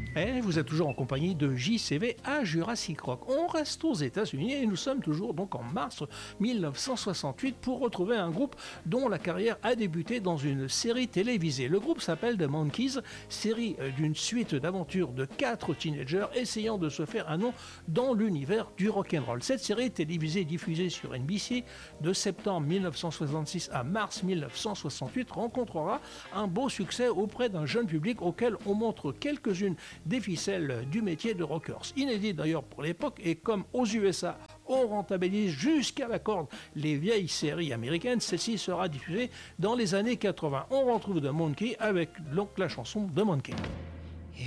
Et vous êtes toujours en compagnie de JCV à Jurassic Rock. On reste aux États-Unis et nous sommes toujours donc en mars 1968 pour retrouver un groupe dont la carrière a débuté dans une série télévisée. Le groupe s'appelle The Monkees, série d'une suite d'aventures de 4 teenagers essayant de se faire un nom dans l'univers du rock'n'roll. Cette série télévisée diffusée sur NBC de septembre 1966 à mars 1968 rencontrera un beau succès auprès d'un jeune public auquel on montre quelques-unes des ficelles du métier de rockers. Inédit d'ailleurs pour l'époque, et comme aux USA, on rentabilise jusqu'à la corde les vieilles séries américaines, celle-ci sera diffusée dans les années 80. On retrouve The Monkey avec donc la chanson The Monkey.